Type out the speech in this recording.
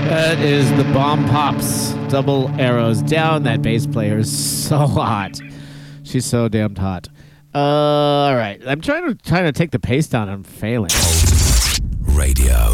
That is the Bomb Pops. Double arrows down. That bass player is so hot. She's so damn hot. All right. I'm trying to take the pace down. I'm failing. Radio.